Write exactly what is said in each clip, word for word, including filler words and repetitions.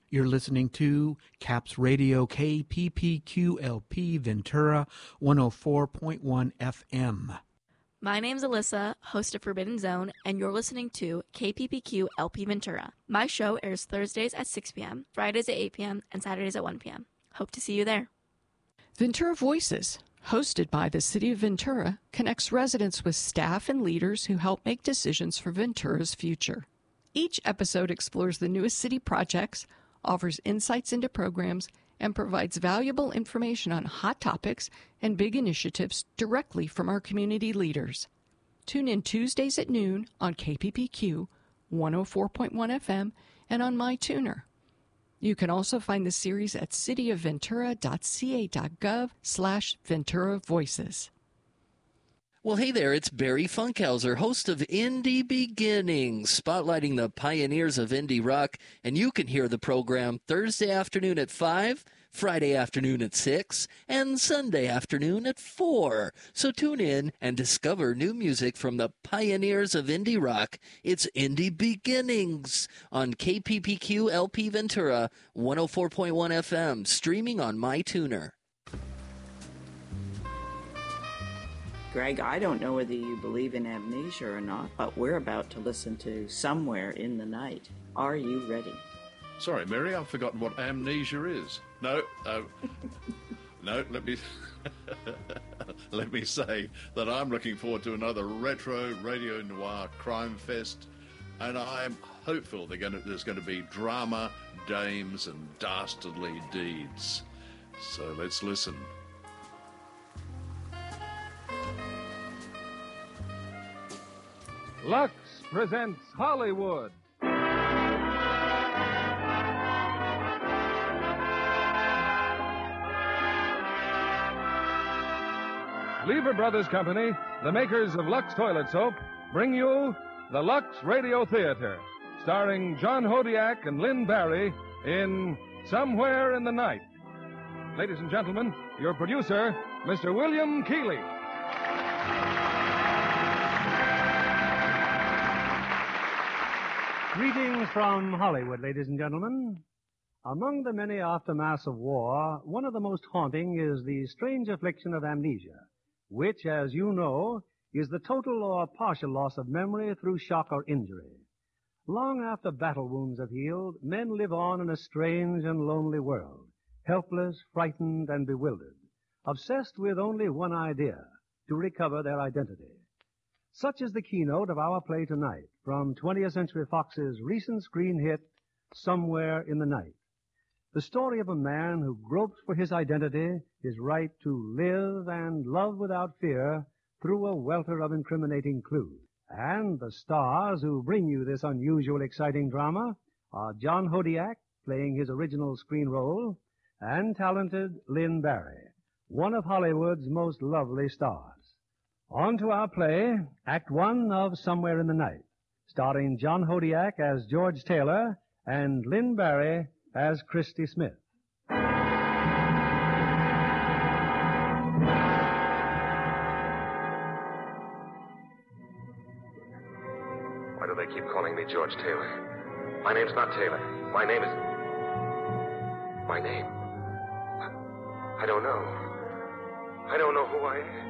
You're listening to Caps Radio K P P Q L P Ventura one oh four point one F M. My name's Alyssa, host of Forbidden Zone, and you're listening to K P P Q L P Ventura. My show airs Thursdays at six p.m., Fridays at eight p.m., and Saturdays at one p.m. Hope to see you there. Ventura Voices, hosted by the City of Ventura, connects residents with staff and leaders who help make decisions for Ventura's future. Each episode explores the newest city projects, offers insights into programs, and provides valuable information on hot topics and big initiatives directly from our community leaders. Tune in Tuesdays at noon on K P P Q one oh four point one F M and on MyTuner. You can also find the series at cityofventura.ca.gov slash Ventura Voices. Well, hey there, it's Barry Funkhauser, host of Indie Beginnings, spotlighting the pioneers of indie rock, and you can hear the program Thursday afternoon at five, Friday afternoon at six, and Sunday afternoon at four. So tune in and discover new music from the pioneers of indie rock. It's Indie Beginnings on K P P Q L P Ventura, one oh four point one F M, streaming on MyTuner. Greg, I don't know whether you believe in amnesia or not, but we're about to listen to Somewhere in the Night. Are you ready? Sorry, Mary, I've forgotten what amnesia is. No, no, no, let me... let me say that I'm looking forward to another retro radio noir crime fest, and I'm hopeful they're gonna, there's going to be drama, dames, and dastardly deeds. So let's listen. Lux presents Hollywood. Lever Brothers Company, the makers of Lux Toilet Soap, bring you the Lux Radio Theater, starring John Hodiak and Lynn Barry in Somewhere in the Night. Ladies and gentlemen, your producer, Mister William Keighley. Greetings from Hollywood, ladies and gentlemen. Among the many aftermaths of war, one of the most haunting is the strange affliction of amnesia, which, as you know, is the total or partial loss of memory through shock or injury. Long after battle wounds have healed, men live on in a strange and lonely world, helpless, frightened, and bewildered, obsessed with only one idea, to recover their identity. Such is the keynote of our play tonight from twentieth Century Fox's recent screen hit, Somewhere in the Night. The story of a man who gropes for his identity, his right to live and love without fear through a welter of incriminating clues. And the stars who bring you this unusual, exciting drama are John Hodiak, playing his original screen role, and talented Lynn Barry, one of Hollywood's most lovely stars. On to our play, Act One of Somewhere in the Night, starring John Hodiak as George Taylor and Lynn Barry as Christy Smith. Why do they keep calling me George Taylor? My name's not Taylor. My name is... My name? I don't know. I don't know who I am.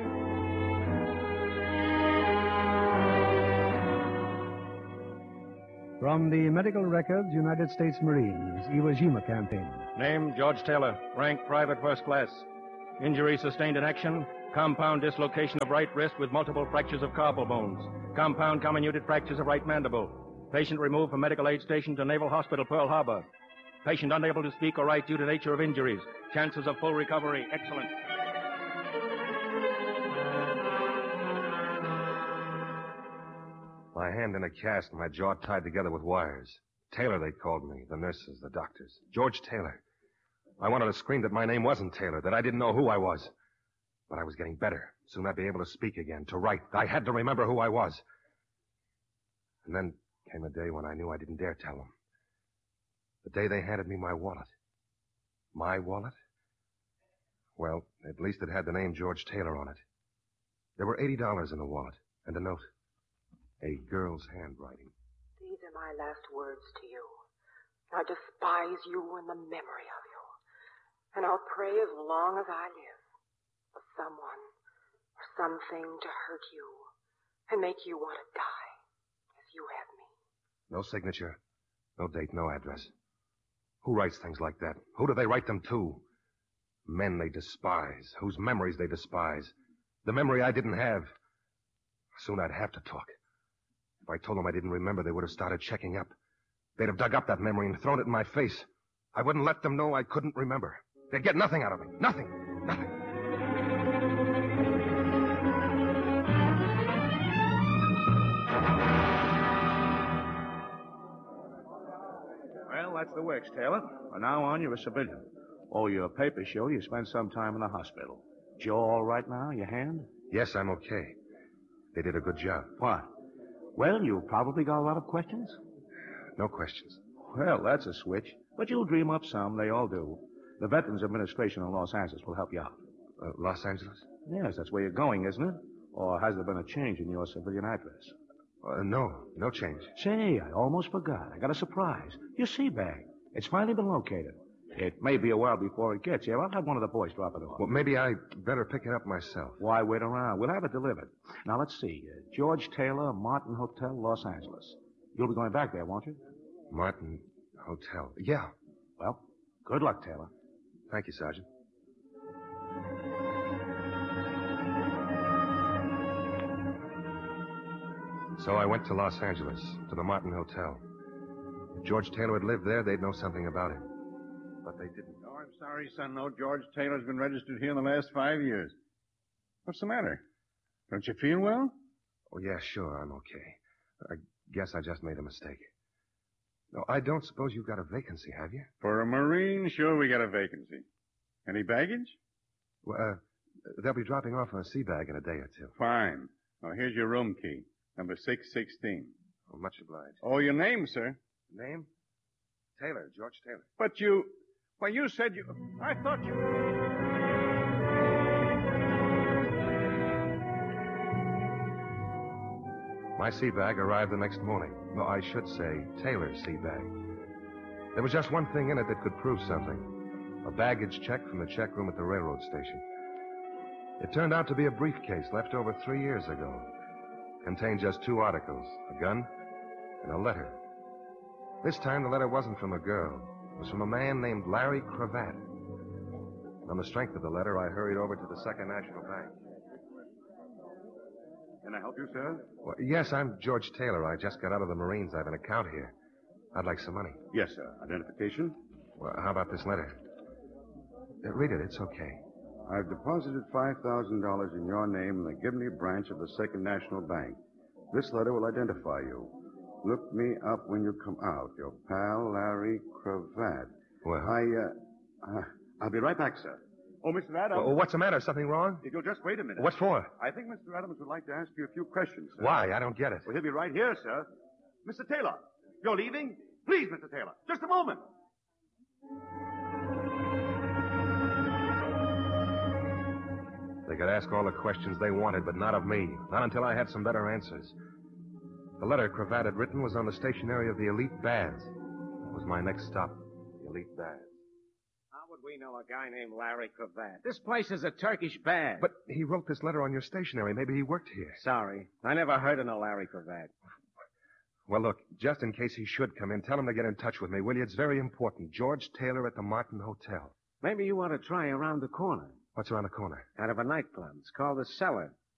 From the Medical Records, United States Marines, Iwo Jima campaign. Name, George Taylor. Rank, Private First Class. Injury sustained in action. Compound dislocation of right wrist with multiple fractures of carpal bones. Compound comminuted fractures of right mandible. Patient removed from medical aid station to Naval Hospital, Pearl Harbor. Patient unable to speak or write due to nature of injuries. Chances of full recovery, excellent. My hand in a cast, my jaw tied together with wires. Taylor, they called me. The nurses, the doctors. George Taylor. I wanted to scream that my name wasn't Taylor, that I didn't know who I was. But I was getting better. Soon I'd be able to speak again, to write. I had to remember who I was. And then came a day when I knew I didn't dare tell them. The day they handed me my wallet. My wallet? Well, at least it had the name George Taylor on it. There were eighty dollars in the wallet, and a note. A girl's handwriting. These are my last words to you. I despise you and the memory of you. And I'll pray as long as I live for someone or something to hurt you and make you want to die as you have me. No signature, no date, no address. Who writes things like that? Who do they write them to? Men they despise, whose memories they despise. The memory I didn't have. Soon I'd have to talk. If I told them I didn't remember, they would have started checking up. They'd have dug up that memory and thrown it in my face. I wouldn't let them know I couldn't remember. They'd get nothing out of me. Nothing. Nothing. Well, that's the works, Taylor. From now on, you're a civilian. All your papers show you spent some time in the hospital. Joe all right now? Your hand? Yes, I'm okay. They did a good job. What? Well, you probably got a lot of questions? No questions. Well, that's a switch. But you'll dream up some. They all do. The Veterans Administration in Los Angeles will help you out. Uh, Los Angeles? Yes, that's where you're going, isn't it? Or has there been a change in your civilian address? Uh, no, no change. Say, I almost forgot. I got a surprise. Your sea bag. It's finally been located. It may be a while before it gets here. I'll have one of the boys drop it off. Well, maybe I better pick it up myself. Why wait around? We'll have it delivered. Now, let's see. Uh, George Taylor, Martin Hotel, Los Angeles. You'll be going back there, won't you? Martin Hotel. Yeah. Well, good luck, Taylor. Thank you, Sergeant. So I went to Los Angeles, to the Martin Hotel. If George Taylor had lived there, they'd know something about him. But they didn't. Oh, I'm sorry, son. No, George Taylor's been registered here in the last five years. What's the matter? Don't you feel well? Oh, yeah, sure, I'm okay. I guess I just made a mistake. No, I don't suppose you've got a vacancy, have you? For a Marine, sure, we got a vacancy. Any baggage? Well, uh, they'll be dropping off a sea bag in a day or two. Fine. Now, here's your room key. Number six sixteen. Oh, much obliged. Oh, your name, sir? Name? Taylor, George Taylor. But you... Well, you said you... I thought you... My sea bag arrived the next morning. No, I should say Taylor's sea bag. There was just one thing in it that could prove something. A baggage check from the check room at the railroad station. It turned out to be a briefcase left over three years ago. Contained just two articles, a gun and a letter. This time the letter wasn't from a girl. It was from a man named Larry Cravat. On the strength of the letter, I hurried over to the Second National Bank. Can I help you, sir? Well, yes, I'm George Taylor. I just got out of the Marines. I have an account here. I'd like some money. Yes, sir. Identification? Well, how about this letter? Uh, read it. It's okay. I've deposited five thousand dollars in your name in the Gibney branch of the Second National Bank. This letter will identify you. Look me up when you come out. Your pal, Larry Cravat. Well? I, uh, uh, I'll be right back, sir. Oh, Mister Adams. Well, what's the matter? Something wrong? If you'll just wait a minute. What for? I think Mister Adams would like to ask you a few questions, sir. Why? I don't get it. Well, he'll be right here, sir. Mister Taylor, you're leaving? Please, Mister Taylor, just a moment. They could ask all the questions they wanted, but not of me. Not until I had some better answers. The letter Cravat had written was on the stationery of the Elite Baths. It was my next stop, the Elite Baths. How would we know a guy named Larry Cravat? This place is a Turkish bath. But he wrote this letter on your stationery. Maybe he worked here. Sorry. I never heard of no Larry Cravat. Well, look, just in case he should come in, tell him to get in touch with me, will you? It's very important. George Taylor at the Martin Hotel. Maybe you want to try around the corner. What's around the corner? Out of a nightclub. It's called The Cellar.